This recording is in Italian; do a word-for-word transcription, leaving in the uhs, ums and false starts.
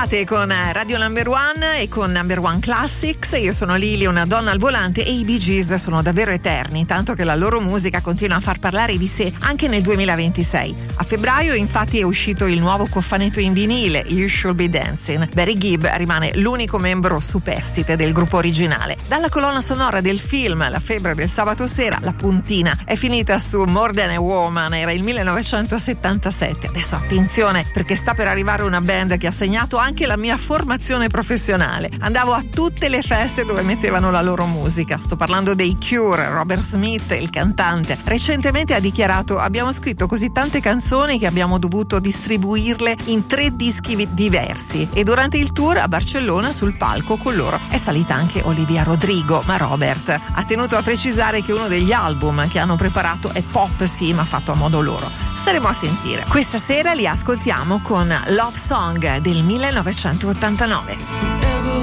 State con Radio Number One e con Number One Classics. Io sono Lili, una donna al volante, e i Bee Gees sono davvero eterni, tanto che la loro musica continua a far parlare di sé anche nel duemilaventisei. A febbraio infatti è uscito il nuovo cofanetto in vinile, You Should Be Dancing. Barry Gibb rimane l'unico membro superstite del gruppo originale. Dalla colonna sonora del film La febbre del sabato sera, la puntina è finita su More Than a Woman, era il millenovecentosettantasette. Adesso attenzione, perché sta per arrivare una band che ha segnato anche la mia formazione professionale. Andavo a tutte le feste dove mettevano la loro musica. Sto parlando dei Cure. Robert Smith, il cantante, recentemente ha dichiarato: abbiamo scritto così tante canzoni che abbiamo dovuto distribuirle in tre dischi diversi, e durante il tour a Barcellona sul palco con loro è salita anche Olivia Rodrigo, ma Robert ha tenuto a precisare che uno degli album che hanno preparato è pop, sì, ma fatto a modo loro. Staremo a sentire. Questa sera li ascoltiamo con Love Song del millenovecentottantanove.